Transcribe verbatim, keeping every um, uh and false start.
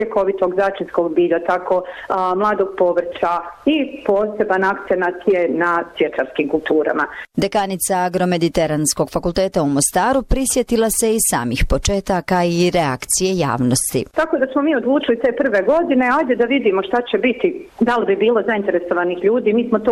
ljekovitog začinskog bilja, tako a, mladog povrća i poseban akcenat je na cvječarskim kulturama. Dekanica Agromediteranskog fakulteta u Mostaru prisjetila se i samih početaka i reakcije javnosti. Tako da smo mi odlučili te prve godine, ajde da vidimo šta će biti, da li bi bilo zainteresovanih ljudi. Mi smo to